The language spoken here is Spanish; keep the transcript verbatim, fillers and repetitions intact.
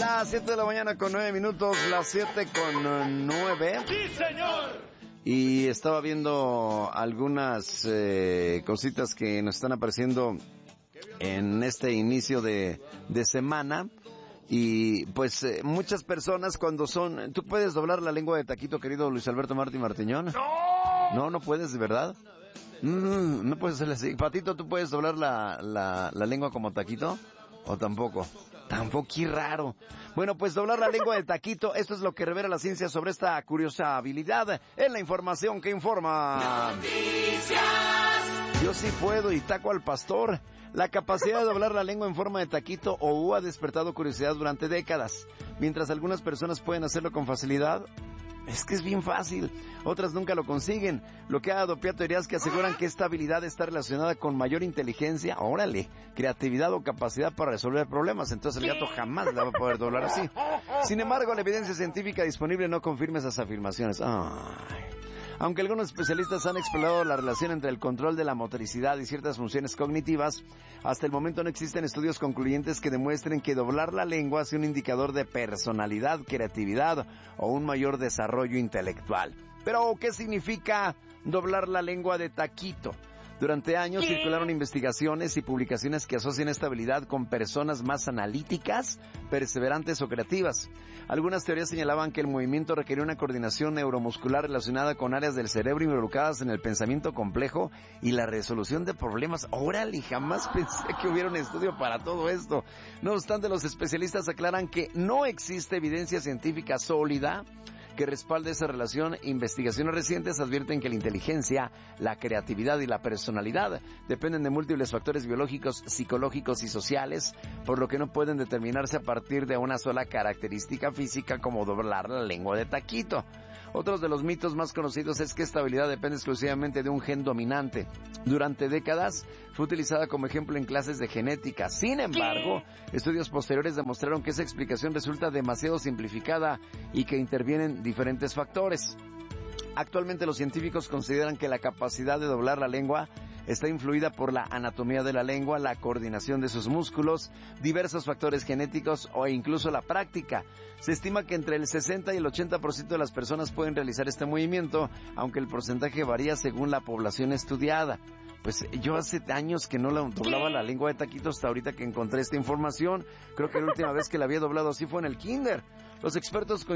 Las siete de la mañana con nueve minutos, las siete con nueve. ¡Sí, señor! Y estaba viendo algunas eh, cositas que nos están apareciendo en este inicio de, de semana. Y pues eh, muchas personas cuando son... ¿Tú puedes doblar la lengua de taquito, querido Luis Alberto Martí Martiñón? ¡No! No, no puedes, ¿de verdad? Mm, no puedes hacerle así. Patito, ¿tú puedes doblar la, la, la lengua como taquito? ¿O tampoco? Tampoco, qué raro. Bueno, pues doblar la lengua de taquito, esto es lo que revela la ciencia sobre esta curiosa habilidad. Es la información que informa. Noticias. Yo sí puedo y taco al pastor. La capacidad de doblar la lengua en forma de taquito o U ha despertado curiosidad durante décadas. Mientras algunas personas pueden hacerlo con facilidad, es que es bien fácil. Otras nunca lo consiguen. Lo que ha adoptado teorías que aseguran que esta habilidad está relacionada con mayor inteligencia, órale, creatividad o capacidad para resolver problemas. Entonces el gato jamás la va a poder doblar así. Sin embargo, la evidencia científica disponible no confirma esas afirmaciones. Ay. Aunque algunos especialistas han explorado la relación entre el control de la motricidad y ciertas funciones cognitivas, hasta el momento no existen estudios concluyentes que demuestren que doblar la lengua sea un indicador de personalidad, creatividad o un mayor desarrollo intelectual. Pero, ¿qué significa doblar la lengua de taquito? Durante años circularon investigaciones y publicaciones que asocian esta habilidad con personas más analíticas, perseverantes o creativas. Algunas teorías señalaban que el movimiento requería una coordinación neuromuscular relacionada con áreas del cerebro involucradas en el pensamiento complejo y la resolución de problemas. Órale, jamás pensé que hubiera un estudio para todo esto. No obstante, los especialistas aclaran que no existe evidencia científica sólida que respalde esa relación. Investigaciones recientes advierten que la inteligencia, la creatividad y la personalidad dependen de múltiples factores biológicos, psicológicos y sociales, por lo que no pueden determinarse a partir de una sola característica física como doblar la lengua de taquito. Otro de los mitos más conocidos es que esta habilidad depende exclusivamente de un gen dominante. Durante décadas fue utilizada como ejemplo en clases de genética. Sin embargo, estudios posteriores demostraron que esa explicación resulta demasiado simplificada y que intervienen diferentes factores. Actualmente los científicos consideran que la capacidad de doblar la lengua está influida por la anatomía de la lengua, la coordinación de sus músculos, diversos factores genéticos o incluso la práctica. Se estima que entre el sesenta y el ochenta por ciento de las personas pueden realizar este movimiento, aunque el porcentaje varía según la población estudiada. Pues yo hace años que no la doblaba la lengua de taquito hasta ahorita que encontré esta información. Creo que la última vez que la había doblado así fue en el kinder. Los expertos